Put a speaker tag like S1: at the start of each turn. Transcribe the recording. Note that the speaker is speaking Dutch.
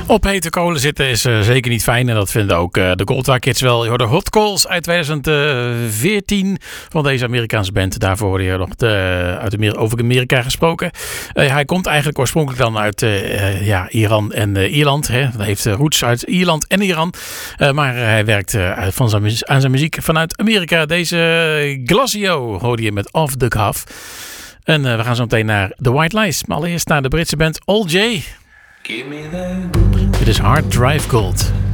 S1: Op hete kolen zitten is zeker niet fijn. En dat vinden ook de Goldwyn Kids wel. Je hoorde Hot Coals uit 2014 van deze Amerikaanse band. Daarvoor hoorde je nog over Amerika gesproken. Hij komt eigenlijk oorspronkelijk dan uit Iran en Ierland. Hè. Hij heeft roots uit Ierland en Iran. Maar hij werkt aan zijn muziek vanuit Amerika. Deze Glasio hoorde je met Off the Cuff. En we gaan zo meteen naar The White Lies. Maar allereerst naar de Britse band All J. Dit is Hard Drive Gold.